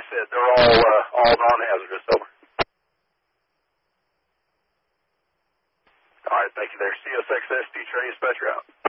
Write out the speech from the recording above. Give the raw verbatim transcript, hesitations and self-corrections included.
said, they're all uh, all non-hazardous. Over. All right, thank you there. C S X S D, training dispatcher out.